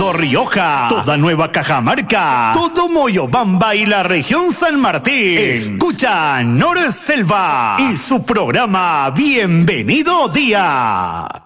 todo Rioja, toda Nueva Cajamarca, todo Moyobamba y la región San Martín. Escucha Norselva y su programa Bienvenido Día.